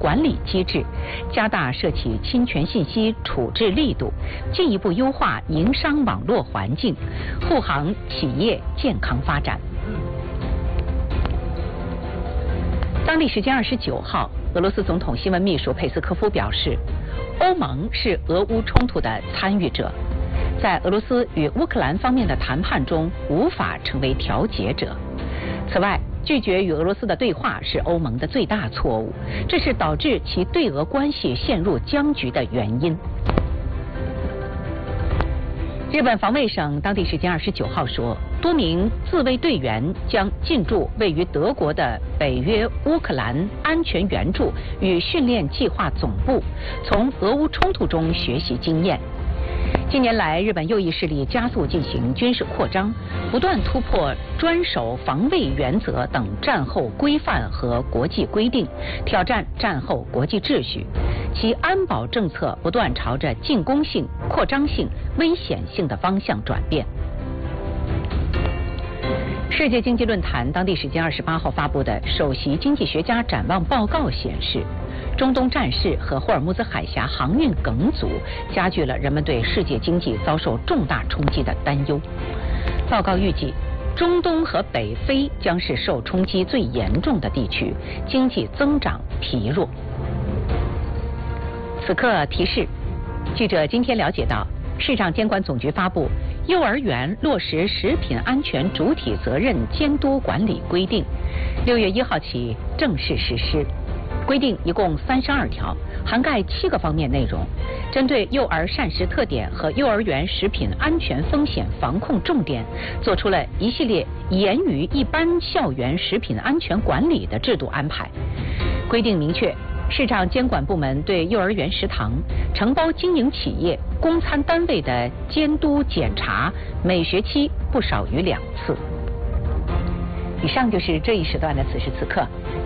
管理机制，加大涉企侵权信息处置力度，进一步优化营商网络环境，护航企业健康发展。当地时间29号，俄罗斯总统新闻秘书佩斯科夫表示，欧盟是俄乌冲突的参与者，在俄罗斯与乌克兰方面的谈判中无法成为调解者。此外，拒绝与俄罗斯的对话是欧盟的最大错误，这是导致其对俄关系陷入僵局的原因。日本防卫省当地时间29号说，多名自卫队员将进驻位于德国的北约乌克兰安全援助与训练计划总部，从俄乌冲突中学习经验。近年来，日本右翼势力加速进行军事扩张，不断突破专守防卫原则等战后规范和国际规定，挑战战后国际秩序。其安保政策不断朝着进攻性、扩张性、危险性的方向转变。世界经济论坛当地时间28号发布的首席经济学家展望报告显示，中东战事和霍尔木兹海峡航运梗阻加剧了人们对世界经济遭受重大冲击的担忧。报告预计，中东和北非将是受冲击最严重的地区，经济增长疲弱。此刻提示，记者今天了解到，市场监管总局发布幼儿园落实食品安全主体责任监督管理规定，6月1号起正式实施。规定一共32条，涵盖7个方面内容，针对幼儿膳食特点和幼儿园食品安全风险防控重点，做出了一系列严于一般校园食品安全管理的制度安排。规定明确，市场监管部门对幼儿园食堂、承包经营企业、供餐单位的监督检查，每学期不少于2次。以上就是这一时段的此时此刻。